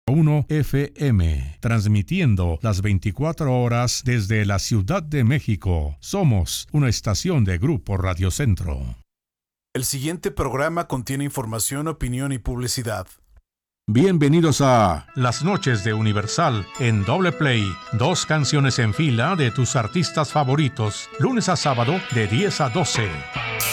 1 FM, transmitiendo las 24 horas desde la Ciudad de México. Somos una estación de Grupo Radio Centro. El siguiente programa contiene información, opinión y publicidad. Bienvenidos a Las Noches de Universal en Doble Play. 2 canciones en fila de tus artistas favoritos, lunes a sábado de 10 a 12.